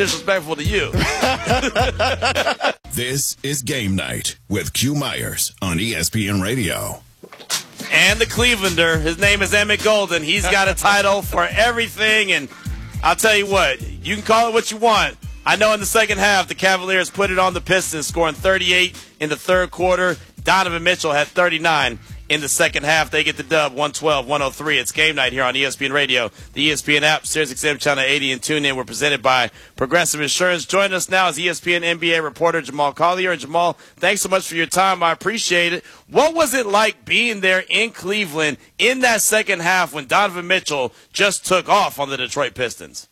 disrespectful to you. This is Game Night with Q Myers on ESPN Radio. And the Clevelander, his name is Emmett Golden. He's got a title for everything, and I'll tell you what, you can call it what you want. I know in the second half, the Cavaliers put it on the Pistons, scoring 38 in the third quarter. Donovan Mitchell had 39 in the second half. They get the dub, 112-103. It's Game Night here on ESPN Radio, the ESPN app, SiriusXM Channel 80, and TuneIn. We're presented by Progressive Insurance. Joining us now is ESPN NBA reporter Jamal Collier. And Jamal, thanks so much for your time. I appreciate it. What was it like being there in Cleveland in that second half when Donovan Mitchell just took off on the Detroit Pistons?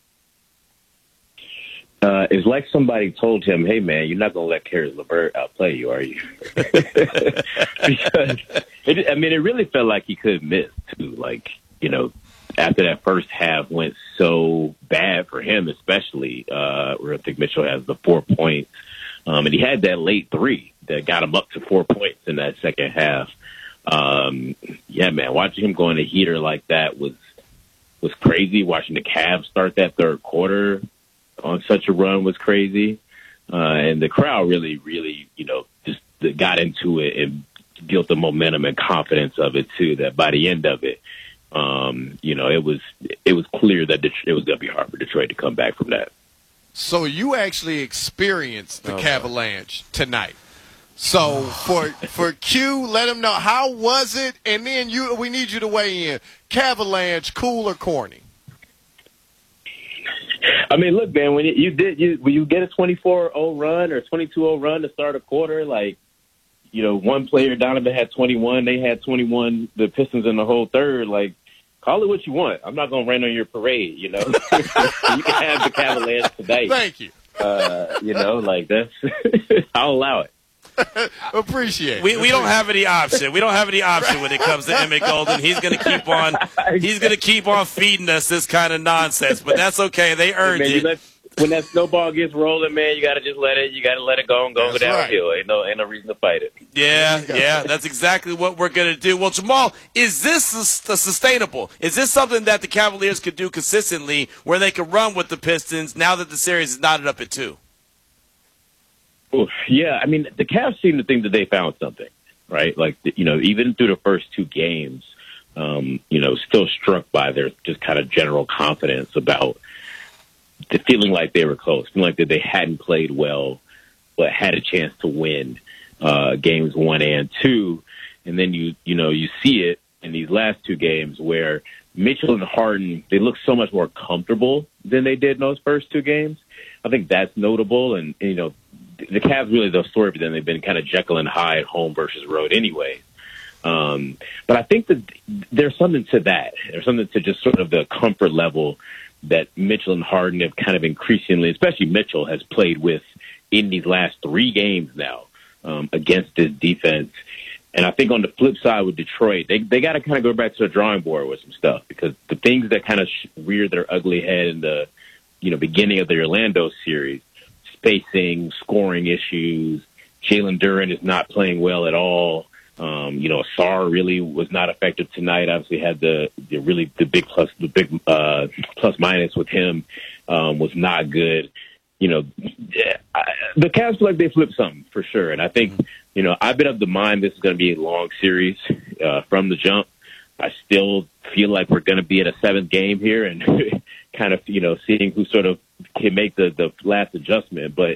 It's like somebody told him, hey, man, you're not going to let Caris LeVert outplay you, are you? Because, it really felt like he couldn't miss, too. Like, after that first half went so bad for him, especially, where I think Mitchell has the 4 points. And he had that late three that got him up to 4 points in that second half. Yeah, man, watching him go in a heater like that was crazy. Watching the Cavs start that third quarter on such a run was crazy. And the crowd really, just got into it and built the momentum and confidence of it, too, that by the end of it, it was clear that it was going to be hard for Detroit to come back from that. So you actually experienced the Cavalanche tonight. So for Q, let him know, how was it? And then we need you to weigh in. Cavalanche, cool or corny? I mean, look, man, when you get a 24-0 run or 22-0 run to start a quarter, like, one player, Donovan, had 21, they had 21, the Pistons in the whole third, like, call it what you want. I'm not going to rain on your parade, You can have the Cavaliers tonight. Thank you. That's I'll allow it. Appreciate it. We don't have any option. We don't have any option when it comes to Emmett Golden. He's going to keep on feeding us this kind of nonsense, but that's okay. They earned it. When that snowball gets rolling, man, you got to just let it go and go downhill. Right. Ain't no reason to fight it. Yeah, that's exactly what we're going to do. Well, Jamal, is this sustainable? Is this something that the Cavaliers could do consistently where they could run with the Pistons now that the series is knotted up at 2? Yeah, I mean, the Cavs seem to think that they found something, right? Like, even through the first two games, still struck by their just kind of general confidence about the feeling like they were close, feeling like that they hadn't played well, but had a chance to win games 1 and 2. And then you see it in these last two games where Mitchell and Harden, they look so much more comfortable than they did in those first two games. I think that's notable. And, the Cavs really the story for them. They've been kind of Jekyll and Hyde, home versus road anyway. But I think that there's something to that. There's something to just sort of the comfort level that Mitchell and Harden have kind of increasingly, especially Mitchell, has played with in these last 3 games now against this defense. And I think on the flip side with Detroit, they got to kind of go back to the drawing board with some stuff, because the things that kind of reared their ugly head in the beginning of the Orlando series, spacing, scoring issues, Jalen Duren is not playing well at all. Asar really was not effective tonight. Obviously had the big plus minus with him was not good. The Cavs feel like they flipped something for sure. And I think, I've been of the mind this is going to be a long series from the jump. I still feel like we're going to be at a 7th game here and kind of, seeing who sort of can make the last adjustment. But,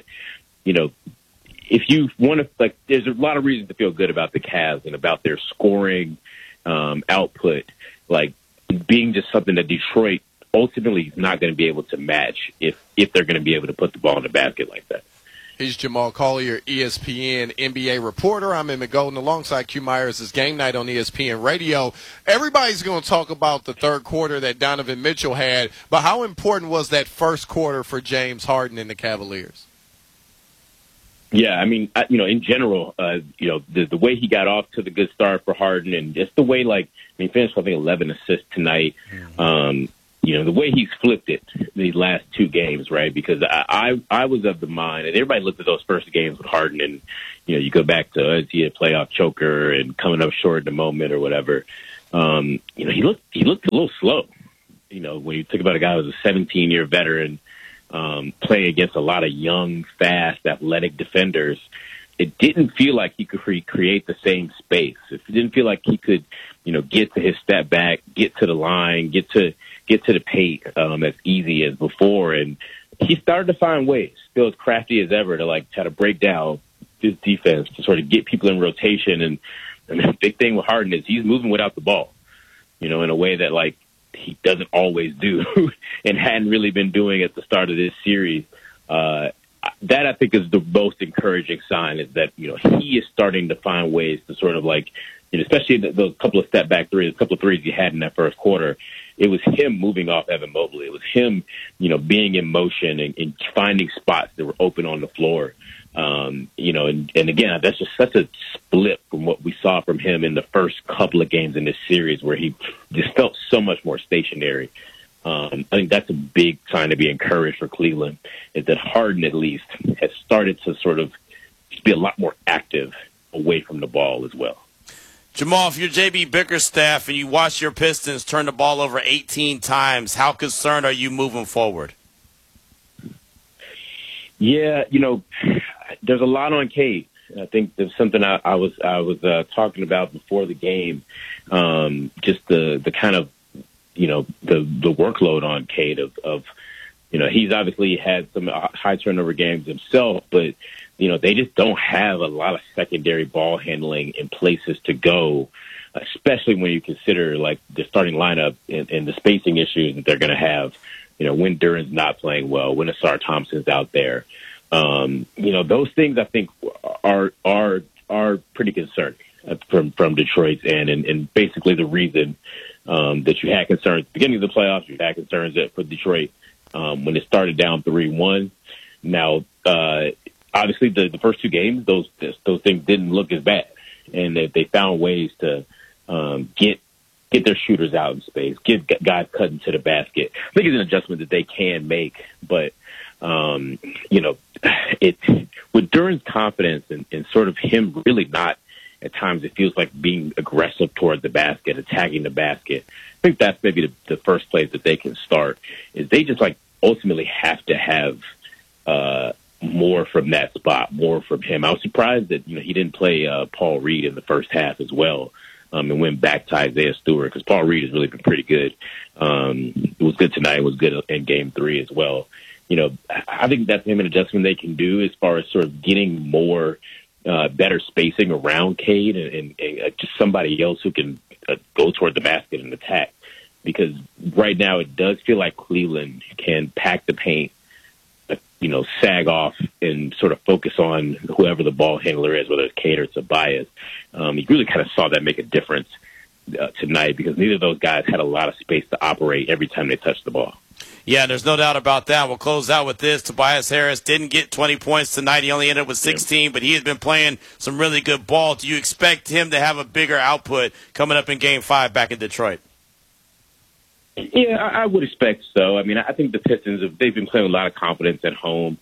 if you want to, there's a lot of reasons to feel good about the Cavs and about their scoring output, being just something that Detroit ultimately is not going to be able to match if they're going to be able to put the ball in the basket like that. He's Jamal Collier, ESPN NBA reporter. I'm Emmett Golden alongside Q Myers. It's Game Night on ESPN Radio. Everybody's going to talk about the third quarter that Donovan Mitchell had, but how important was that first quarter for James Harden and the Cavaliers? Yeah, I mean, in general, the way he got off to the good start for Harden, and just the way, he finished, I think, 11 assists tonight. The way he's flipped it these last 2 games, right? Because I was of the mind, and everybody looked at those first games with Harden, and, you go back to, is he a playoff choker and coming up short in the moment or whatever. He looked a little slow. When you think about a guy who's a 17-year veteran, playing against a lot of young, fast, athletic defenders, it didn't feel like he could create the same space. It didn't feel like he could, get to his step back, get to the line, get to the paint as easy as before. And he started to find ways, still as crafty as ever, to try to break down his defense, to sort of get people in rotation. And the big thing with Harden is he's moving without the ball, in a way that he doesn't always do and hadn't really been doing at the start of this series. That I think is the most encouraging sign, is that, he is starting to find ways to sort of especially those couple of step back threes, a couple of threes he had in that first quarter. It was him moving off Evan Mobley. It was him, being in motion and finding spots that were open on the floor. And again, that's just such a split from what we saw from him in the first couple of games in this series, where he just felt so much more stationary. I think that's a big sign to be encouraged for Cleveland, is that Harden at least has started to sort of be a lot more active away from the ball as well. Jamal, if you're J.B. Bickerstaff and you watch your Pistons turn the ball over 18 times, how concerned are you moving forward? Yeah, there's a lot on Cade. I think there's something I was talking about before the game, just the kind of, the workload on Cade of he's obviously had some high turnover games himself, but they just don't have a lot of secondary ball handling in places to go, especially when you consider the starting lineup and the spacing issues that they're going to have. When Duran's not playing well, when Asar Thompson's out there, those things I think are pretty concerning from Detroit's end, and basically the reason that you had concerns at the beginning of the playoffs. You had concerns for Detroit when it started down 3-1. Now, obviously, the first two games, those things didn't look as bad, and they found ways to get their shooters out in space, get guys cut into the basket. I think it's an adjustment that they can make, but with Duran's confidence and sort of him really not, at times it feels like, being aggressive toward the basket, attacking the basket. I think that's maybe the first place that they can start, is they just ultimately have to have more from that spot, more from him. I was surprised that he didn't play Paul Reed in the first half as well, and went back to Isaiah Stewart, because Paul Reed has really been pretty good. It was good tonight. It was good in Game 3 as well. I think that's maybe an adjustment they can do as far as sort of getting more better spacing around Cade and just somebody else who can go toward the basket and attack. Because right now it does feel like Cleveland can pack the paint, sag off and sort of focus on whoever the ball handler is, whether it's Cade or Tobias. You really kind of saw that make a difference tonight, because neither of those guys had a lot of space to operate every time they touched the ball. Yeah, there's no doubt about that. We'll close out with this. Tobias Harris didn't get 20 points tonight. He only ended up with 16, but he has been playing some really good ball. Do you expect him to have a bigger output coming up in Game 5 back in Detroit? Yeah, I would expect so. I mean, I think the Pistons, they've been playing with a lot of confidence at home.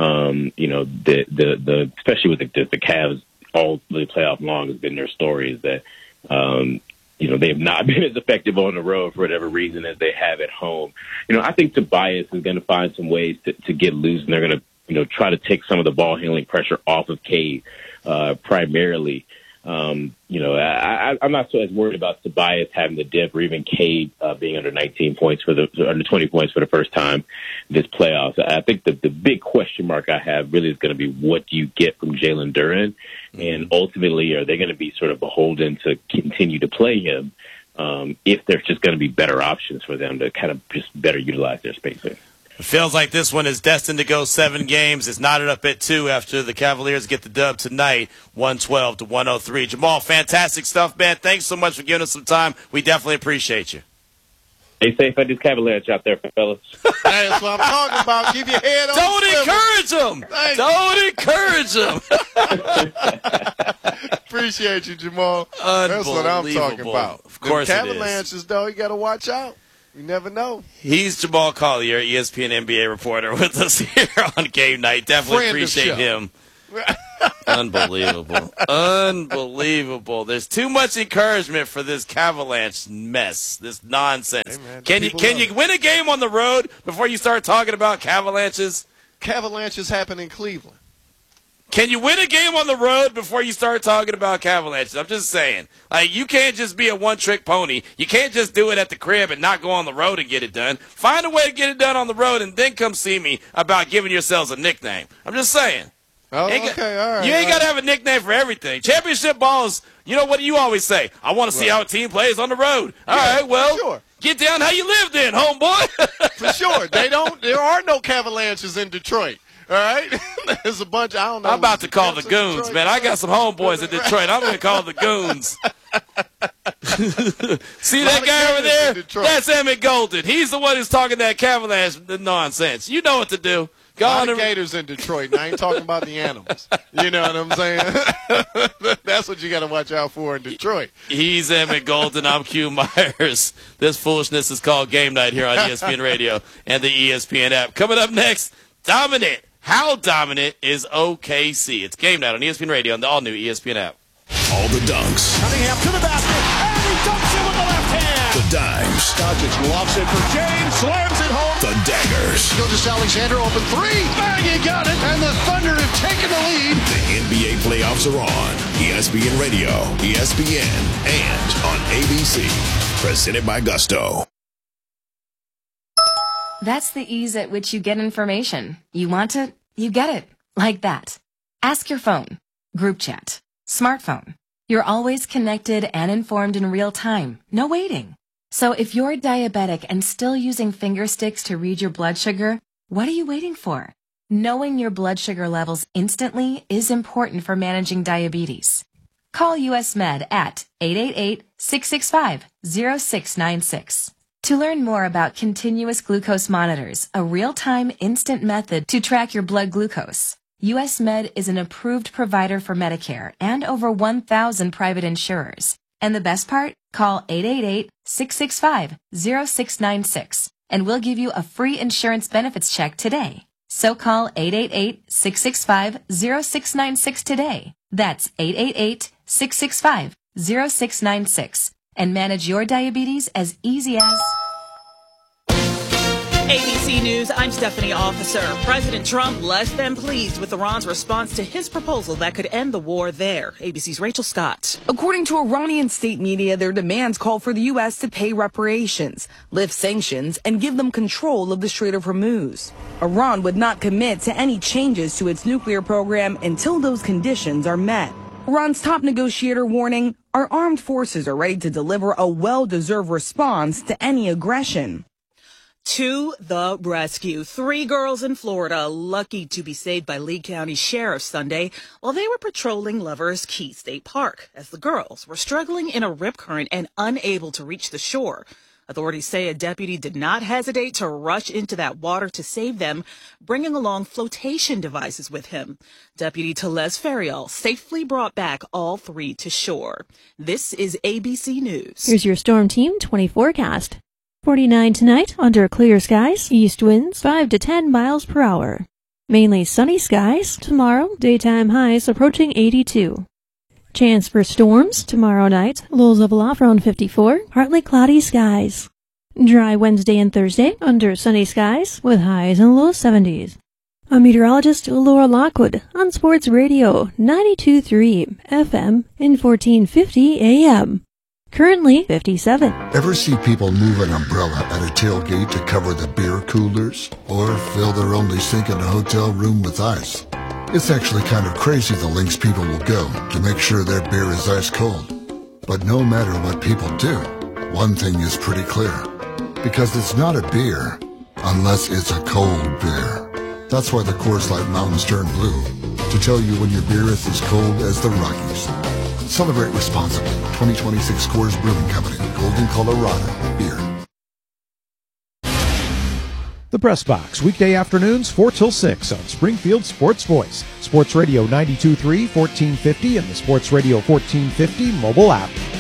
Especially with the Cavs all the playoff long has been their story, is that, they have not been as effective on the road for whatever reason as they have at home. I think Tobias is going to find some ways to get loose, and they're going to, try to take some of the ball handling pressure off of Cade, primarily. I'm not so as worried about Tobias having the dip, or even Cade being under 19 points under 20 points for the first time this playoffs. I think the big question mark I have really is going to be, what do you get from Jalen Duran? And ultimately, are they going to be sort of beholden to continue to play him if there's just going to be better options for them to kind of just better utilize their spacing? It feels like this one is destined to go 7 games. It's knotted up at 2 after the Cavaliers get the dub tonight, 112-103. Jamal, fantastic stuff, man. Thanks so much for giving us some time. We definitely appreciate you. Stay safe at these Cavaliers out there, fellas. That's what I'm talking about. Keep your head on. Don't encourage them. Appreciate you, Jamal. That's what I'm talking about. Of course, the Avalanches, though, you got to watch out. You never know. He's Jamal Collier, ESPN NBA reporter, with us here on Game Night. Definitely appreciate him. Unbelievable. Unbelievable. There's too much encouragement for this Avalanche mess, this nonsense. Hey, man, can you win a game on the road before you start talking about Avalanches? Avalanches happen in Cleveland. Can you win a game on the road before you start talking about Avalanches? I'm just saying. Like, you can't just be a one-trick pony. You can't just do it at the crib and not go on the road and get it done. Find a way to get it done on the road and then come see me about giving yourselves a nickname. I'm just saying. Oh, okay, all right. You ain't got to have a nickname for everything. Championship balls, you know what do you always say? I want to see how a team plays on the road. All right, well, sure. Get down how you live then, homeboy. For sure. There are no Avalanches in Detroit. All right? There's a bunch. I don't know. I'm about to call the goons, man. I got some homeboys in Detroit. I'm going to call the goons. See that guy over there? That's Emmett Golden. He's the one who's talking that Avalanche nonsense. You know what to do. A lot of Gators in Detroit, and I ain't talking about the animals. You know what I'm saying? That's what you got to watch out for in Detroit. He's Emmett Golden. I'm Q Myers. This foolishness is called Game Night here on ESPN Radio and the ESPN app. Coming up next, dominant. How dominant is OKC? It's Game Night on ESPN Radio and the all-new ESPN app. All the dunks. Cunningham to the basket, and he dunks it with the left hand. The dimes. Doncic lofts it for James, slams it home. The daggers. Gilgeous-Alexander open three. Bang, he got it, and the Thunder have taken the lead. The NBA playoffs are on. ESPN Radio, ESPN, and on ABC. Presented by Gusto. That's the ease at which you get information. You want it, you get it. Like that. Ask your phone. Group chat. Smartphone. You're always connected and informed in real time. No waiting. So if you're diabetic and still using finger sticks to read your blood sugar, what are you waiting for? Knowing your blood sugar levels instantly is important for managing diabetes. Call US Med at 888-665-0696. To learn more about continuous glucose monitors, a real-time instant method to track your blood glucose, US Med is an approved provider for Medicare and over 1,000 private insurers. And the best part? Call 888-665-0696 and we'll give you a free insurance benefits check today. So call 888-665-0696 today. That's 888-665-0696 and manage your diabetes as easy as... ABC News, I'm Stephanie Officer. President Trump less than pleased with Iran's response to his proposal that could end the war there. ABC's Rachel Scott. According to Iranian state media, their demands call for the U.S. to pay reparations, lift sanctions, and give them control of the Strait of Hormuz. Iran would not commit to any changes to its nuclear program until those conditions are met. Iran's top negotiator warning, our armed forces are ready to deliver a well-deserved response to any aggression. To the rescue. 3 girls in Florida lucky to be saved by Lee County Sheriff Sunday while they were patrolling Lovers Key State Park as the girls were struggling in a rip current and unable to reach the shore. Authorities say a deputy did not hesitate to rush into that water to save them, bringing along flotation devices with him. Deputy Teles Ferial safely brought back all 3 to shore. This is ABC News. Here's your Storm Team 20 forecast. 49 tonight, under clear skies, east winds 5 to 10 miles per hour. Mainly sunny skies. Tomorrow, daytime highs approaching 82. Chance for storms tomorrow night, lows level off around 54, partly cloudy skies. Dry Wednesday and Thursday, under sunny skies, with highs in the low 70s. I'm meteorologist Laura Lockwood on Sports Radio 92.3 FM and 1450 AM. Currently 57. Ever see people move an umbrella at a tailgate to cover the beer coolers? Or fill their only sink in a hotel room with ice? It's actually kind of crazy the lengths people will go to make sure their beer is ice cold. But no matter what people do, one thing is pretty clear. Because it's not a beer unless it's a cold beer. That's why the Coors Light Mountains turn blue, to tell you when your beer is as cold as the Rockies. Celebrate responsibly. 2026 Coors Brewing Company, Golden, Colorado. Beer. The Press Box, weekday afternoons 4 till 6 on Springfield Sports Voice, Sports Radio 92.3, 1450, and the Sports Radio 1450 mobile app.